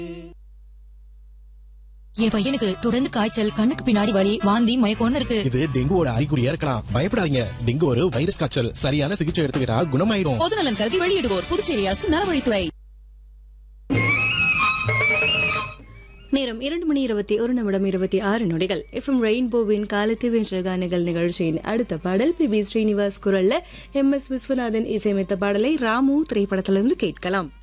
என் பையனுக்கு தொடர்ந்து காய்ச்சல், கண்ணுக்கு பின்னாடி வலி, வாந்தி, மயக்கம்னு இருக்கு. இது டெங்குவோட அறிகுறியா இருக்கலாம். பயப்படாதீங்க. டெங்கு ஒரு வைரஸ் காய்ச்சல். சரியான சிகிச்சை எடுத்துக்கிட்டா குணமாயிடும். பொதுநலன் கருதி வெளியிடுவோர் புதுச்சேரி அரசு நலவழித்துறை. நேரம் 2:21:26. எஃப்எம் ரெயின்போவின் காலத்து வென்ற கானங்கள் நிகழ்ச்சியின் அடுத்த பாடல் பி. ஸ்ரீனிவாஸ் குரல்ல MS விஸ்வநாதன் இசையமைத்த பாடலை ராமு திரைப்படத்திலிருந்து கேட்கலாம்.